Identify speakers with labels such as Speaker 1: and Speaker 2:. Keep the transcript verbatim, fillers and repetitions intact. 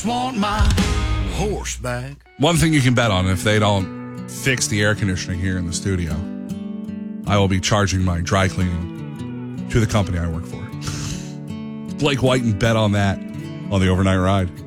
Speaker 1: Want my horse back.
Speaker 2: One thing you can bet on, if they don't fix the air conditioning here in the studio, I will be charging my dry cleaning to the company I work for. Blake White and bet on that on the Overnight Ride.